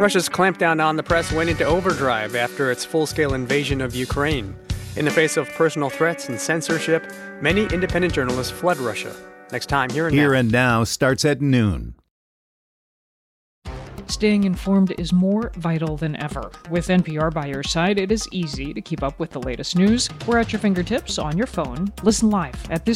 Russia's clampdown on the press went into overdrive after its full-scale invasion of Ukraine. In the face of personal threats and censorship, many independent journalists fled Russia. Next time, Here and Now. Here and Now starts at noon. Staying informed is more vital than ever. With NPR by your side, it is easy to keep up with the latest news. We're at your fingertips on your phone. Listen live at this